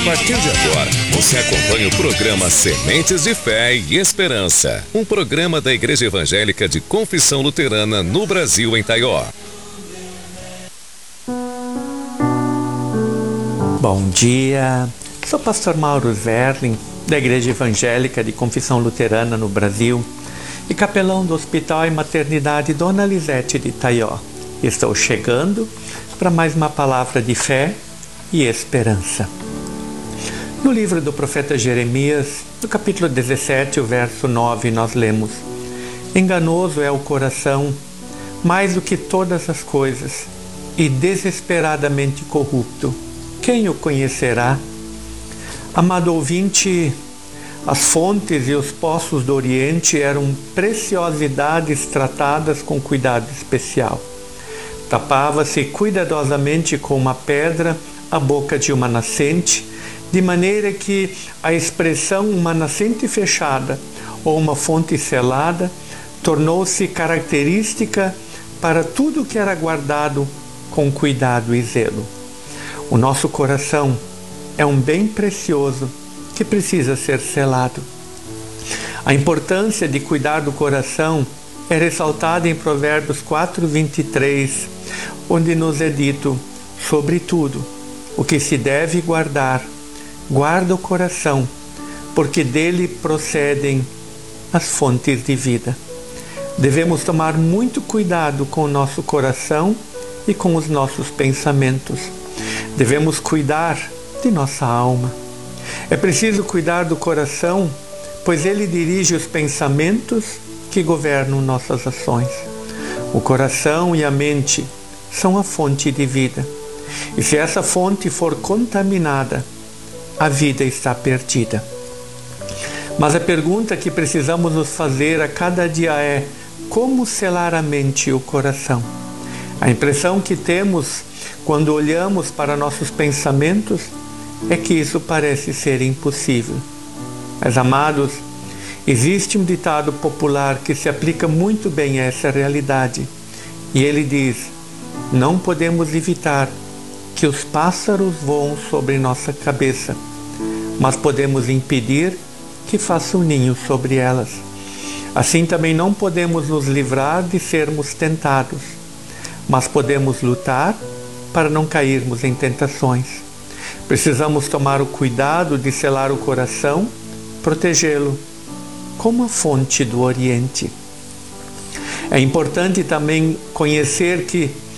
A partir de agora, você acompanha o programa Sementes de Fé e Esperança, um programa da Igreja Evangélica de Confissão Luterana no Brasil, em Taió. Bom dia, sou o pastor Mauro Zerling, da Igreja Evangélica de Confissão Luterana no Brasil e capelão do Hospital e Maternidade Dona Lisete de Taió. Estou chegando para mais uma palavra de fé e esperança. No livro do profeta Jeremias, no capítulo 17, o verso 9, nós lemos: enganoso é o coração, mais do que todas as coisas, e desesperadamente corrupto. Quem o conhecerá? Amado ouvinte, as fontes e os poços do Oriente eram preciosidades tratadas com cuidado especial. Tapava-se cuidadosamente com uma pedra a boca de uma nascente, de maneira que a expressão uma nascente fechada ou uma fonte selada tornou-se característica para tudo que era guardado com cuidado e zelo. O nosso coração é um bem precioso que precisa ser selado. A importância de cuidar do coração é ressaltada em Provérbios 4:23, onde nos é dito: sobretudo, o que se deve guardar, guarda o coração, porque dele procedem as fontes de vida. Devemos tomar muito cuidado com o nosso coração e com os nossos pensamentos. Devemos cuidar de nossa alma. É preciso cuidar do coração, pois ele dirige os pensamentos que governam nossas ações. O coração e a mente são a fonte de vida. E se essa fonte for contaminada, a vida está perdida. Mas a pergunta que precisamos nos fazer a cada dia é: como selar a mente e o coração? A impressão que temos quando olhamos para nossos pensamentos é que isso parece ser impossível. Mas, amados, existe um ditado popular que se aplica muito bem a essa realidade. E ele diz: não podemos evitar que os pássaros voam sobre nossa cabeça, mas podemos impedir que façam ninho sobre elas. Assim também não podemos nos livrar de sermos tentados, mas podemos lutar para não cairmos em tentações. Precisamos tomar o cuidado de selar o coração, protegê-lo, como a fonte do Oriente. É importante também conhecer que